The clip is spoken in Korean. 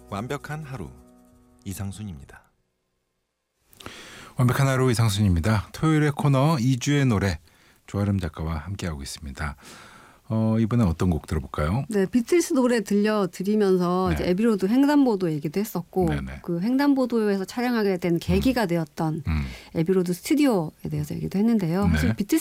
완벽한 하루 이상순입니다. 완벽한 하루 이상순입니다. 토요일의 코너 2주의 노래 조아름 작가와 함께하고 있습니다. 이번엔 어떤 곡 들어볼까요? 네, 비틀스 노래 들려드리면서 네. 이제 에비로드 횡단보도 얘기도 했었고 네네. 그 횡단보도에서 촬영하게 된 계기가 되었던 에비로드 스튜디오에 대해서 얘기도 했는데요. 네. 사실 비틀스